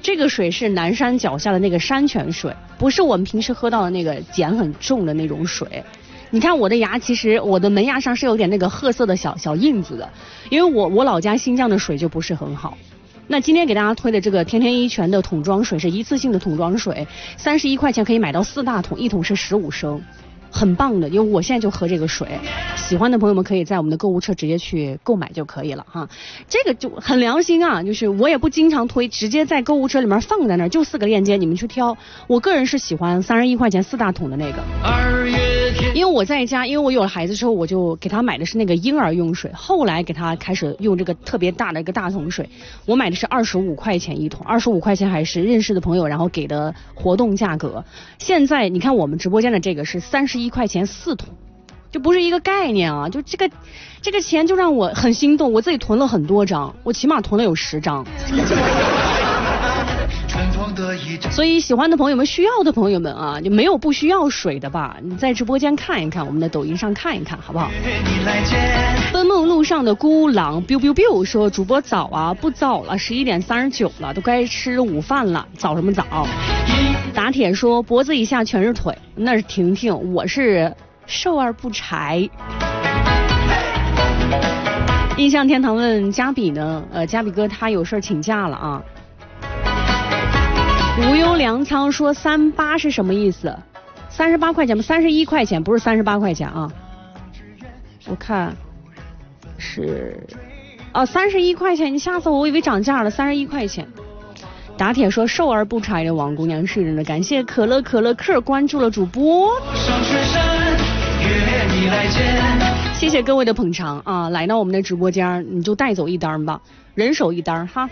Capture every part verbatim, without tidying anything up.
这个水是南山脚下的那个山泉水，不是我们平时喝到的那个碱很重的那种水。你看我的牙，其实我的门牙上是有点那个褐色的小小印子的，因为我我老家新疆的水就不是很好。那今天给大家推的这个天天一泉的桶装水是一次性的桶装水，三十一块钱可以买到四大桶，一桶是十五升。很棒的，因为我现在就喝这个水，喜欢的朋友们可以在我们的购物车直接去购买就可以了哈。这个就很良心啊，就是我也不经常推，直接在购物车里面放在那儿，就四个链接，你们去挑。我个人是喜欢三十一块钱四大桶的那个，因为我在家，因为我有了孩子之后，我就给他买的是那个婴儿用水，后来给他开始用这个特别大的一个大桶水，我买的是二十五块钱一桶，二十五块钱还是认识的朋友然后给的活动价格。现在你看我们直播间的这个是三十一块钱四桶，就不是一个概念啊！就这个这个钱就让我很心动，我自己囤了很多张，我起码囤了有十张。所以喜欢的朋友们，需要的朋友们啊，就没有不需要水的吧？你在直播间看一看，我们的抖音上看一看，好不好？奔梦路上的孤狼 biu biu biu 说，主播早啊，不早了，十一点三十九了，都该吃午饭了，早什么早？打铁说，脖子以下全是腿，那是婷婷，我是瘦而不柴。印象天堂问加比呢？呃，加比哥他有事请假了啊。无忧粮仓说三八是什么意思？三十八块钱吗？三十一块钱，不是三十八块钱啊。我看是哦，三十一块钱，你吓死我，我以为涨价了，三十一块钱。打铁说瘦而不柴的王姑娘是人的，感谢可乐可乐克关注了主播，谢谢各位的捧场啊！来到我们的直播间，你就带走一单吧，人手一单哈。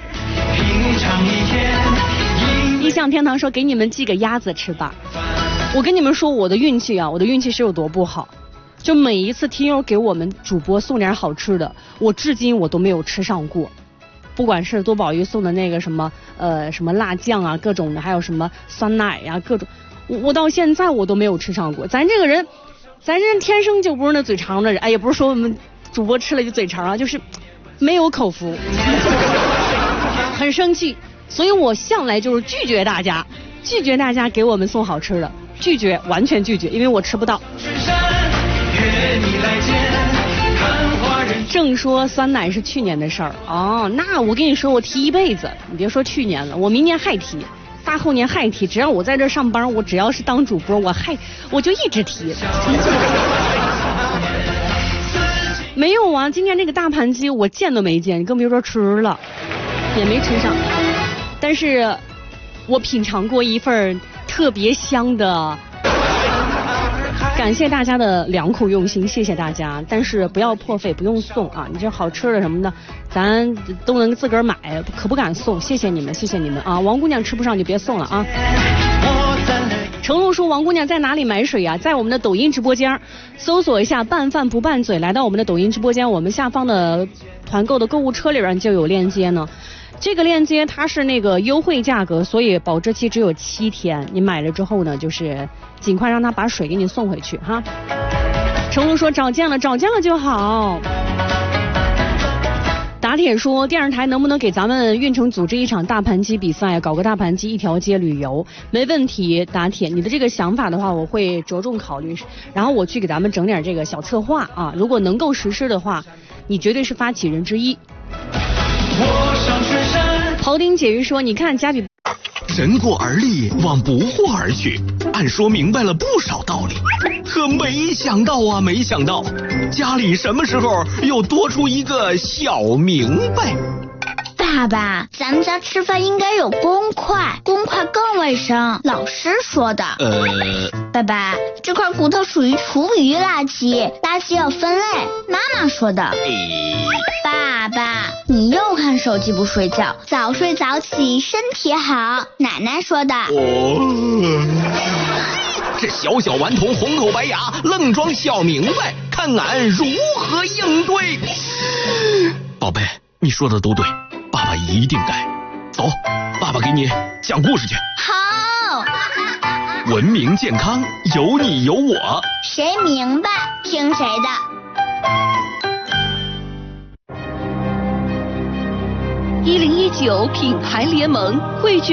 异象天堂说给你们寄个鸭子吃吧。我跟你们说我的运气啊，我的运气是有多不好，就每一次听友给我们主播送点好吃的，我至今我都没有吃上过。不管是多宝鱼送的那个什么呃什么辣酱啊，各种的，还有什么酸奶呀、啊，各种，我我到现在我都没有吃上过。咱这个人，咱这人天生就不是那嘴长的人，哎，也不是说我们主播吃了就嘴长啊，就是没有口福，很生气。所以我向来就是拒绝大家，拒绝大家给我们送好吃的，拒绝，完全拒绝，因为我吃不到。正说酸奶是去年的事儿哦，那我跟你说，我提一辈子，你别说去年了，我明年还提，大后年还提，只要我在这上班，我只要是当主播，我还我就一直提。没有啊，今年这个大盘鸡我见都没见，你更别说吃了，也没吃上。但是我品尝过一份特别香的，感谢大家的良苦用心，谢谢大家，但是不要破费，不用送啊，你这好吃的什么的咱都能自个儿买，可不敢送，谢谢你们，谢谢你们啊！王姑娘吃不上就别送了啊。程璐说王姑娘在哪里买水啊？在我们的抖音直播间搜索一下拌饭不拌嘴，来到我们的抖音直播间，我们下方的团购的购物车里边就有链接呢。这个链接它是那个优惠价格，所以保质期只有七天，你买了之后呢，就是尽快让他把水给你送回去哈。程璐说找见了，找见了就好。打铁说电视台能不能给咱们运城组织一场大盘鸡比赛，搞个大盘鸡一条街旅游？没问题，打铁，你的这个想法的话我会着重考虑，然后我去给咱们整点这个小策划啊，如果能够实施的话，你绝对是发起人之一。庖丁解鱼说你看加比人过而立，往不惑而去，按说明白了不少道理，可没想到啊，没想到家里什么时候又多出一个小明白。 爸爸，咱们家吃饭应该有公筷，公筷更卫生，老师说的。 呃， 爸爸，这块骨头属于厨余垃圾，垃圾要分类，妈妈说的。爸爸，你又看手机不睡觉，早睡早起身体好，奶奶说的。 哦，这小小顽童红口白牙，愣装小明白，看俺如何应对。宝贝，你说的都对，爸爸一定改。走，爸爸给你讲故事去。 好。 文明健康，有你有我， 谁明白听谁的。 一零一九品牌联盟汇聚